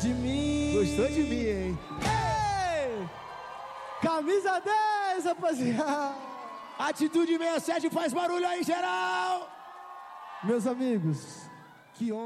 de mim. Gostou de mim, hein? Ei! Camisa 10, rapaziada. Atitude 67 faz barulho aí, geral. Meus amigos, que honra.